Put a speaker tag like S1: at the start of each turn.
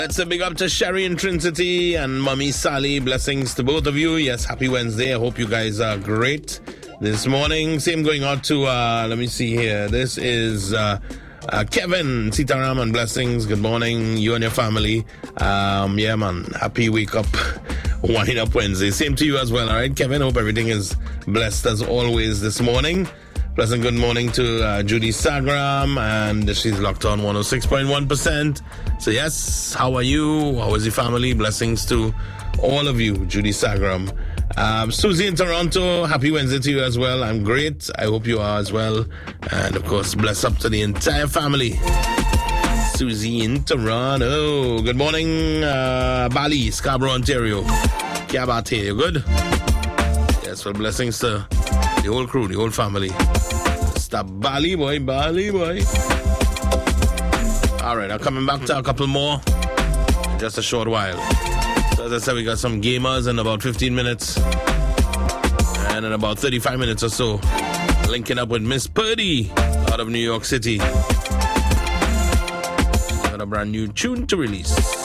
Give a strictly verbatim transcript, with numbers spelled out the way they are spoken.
S1: Let's say big up to Sherry and Trinity and Mommy Sally. Blessings to both of you. Yes, happy Wednesday. I hope you guys are great this morning. Same going out to, uh, let me see here. This is uh, uh, Kevin Sitaram and blessings. Good morning, you and your family. Um, yeah, man. Happy wake up, wind up Wednesday. Same to you as well, all right, Kevin? Hope everything is blessed as always this morning. Pleasant good morning to uh, Judy Sagram, and she's locked on one oh six point one percent. So yes, how are you? How is your family? Blessings to all of you, Judy Sagram. Um, Susie in Toronto, happy Wednesday to you as well. I'm great. I hope you are as well. And of course, bless up to the entire family. Susie in Toronto. Good morning, uh, Bali, Scarborough, Ontario. Kiabate, you good? Yes, well, blessings to the whole crew, the whole family. Stop Bali boy, Bali boy. Alright, I'm coming back to a couple more in just a short while. So as I said, we got some gamers in about fifteen minutes. And in about thirty-five minutes or so, linking up with Miss Purdy out of New York City. Got a brand new tune to release.